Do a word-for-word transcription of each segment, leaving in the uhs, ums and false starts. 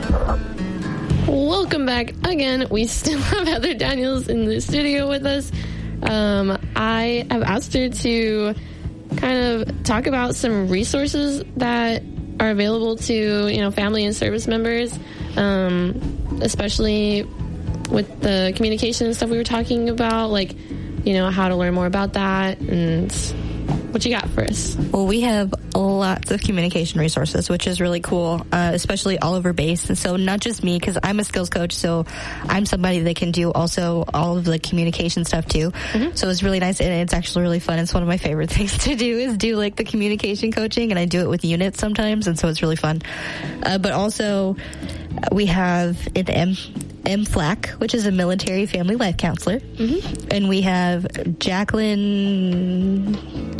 Welcome back again. We still have Heather Daniels in the studio with us. Um, I have asked her to kind of talk about some resources that are available to, you know, family and service members, um, especially with the communication and stuff we were talking about, like, you know, how to learn more about that. And what you got for us? Well, we have lots of communication resources, which is really cool, uh, especially all over base. And so not just me, because I'm a skills coach, so I'm somebody that can do also all of the communication stuff too. Mm-hmm. So it's really nice, and it's actually really fun. It's one of my favorite things to do is do like the communication coaching, and I do it with units sometimes, and so it's really fun. Uh, but also we have an M M FLAC, which is a military family life counselor. Mm-hmm. And we have Jacqueline,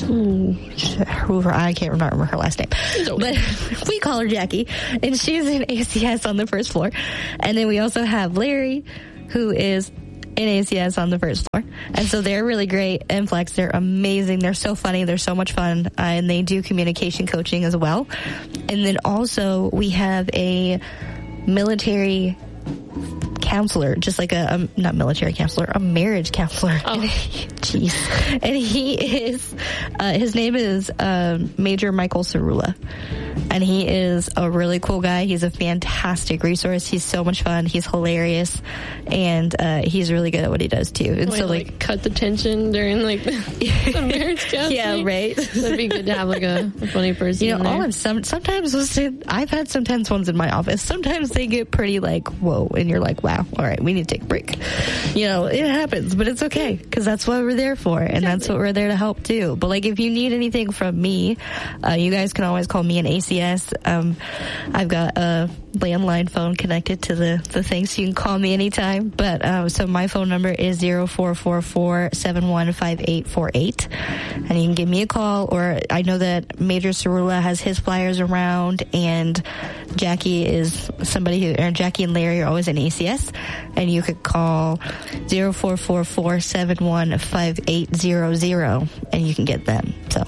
whoever, I can't remember her last name, but we call her Jackie, and she's in A C S on the first floor. And then we also have Larry, who is in A C S on the first floor. And so they're really great. M FLACs, they're amazing. They're so funny. They're so much fun. Uh, and they do communication coaching as well. And then also we have a military counselor, just like a, um, not military counselor, a marriage counselor. Oh. Jeez. And he is, uh, his name is uh, Major Michael Cerula. And he is a really cool guy. He's a fantastic resource. He's so much fun. He's hilarious. And uh, he's really good at what he does, too. And Wait, so, like, like, cut the tension during, like, the, the marriage counseling? Yeah, right. That'd be good to have, like, a, a funny person You know, in there. all of some, sometimes, listen, I've had some tense ones in my office. Sometimes they get pretty, like, whoa. And you're like, wow, all right, we need to take a break. You know, it happens, but it's okay. Because that's what we're there for. And exactly. That's what we're there to help, too. But, like, if you need anything from me, uh, you guys can always call me an A C S. Um, I've got a landline phone connected to the, the thing, so you can call me anytime. But um, so my phone number is zero four four four, seven one five eight four eight, and you can give me a call. Or I know that Major Cerula has his flyers around, and Jackie is somebody who, or Jackie and Larry are always in A C S, and you could call zero four four four, seven one five eight zero zero, and you can get them. So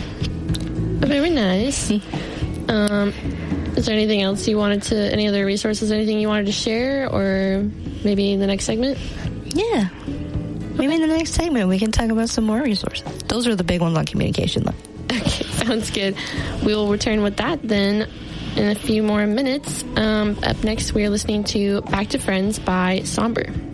very nice. Um, is there anything else you wanted to, any other resources, anything you wanted to share, or maybe in the next segment? Yeah. Maybe in the next segment we can talk about some more resources. Those are the big ones on communication, though. Okay, sounds good. We will return with that then in a few more minutes. Um, up next, we are listening to Back to Friends by Somber.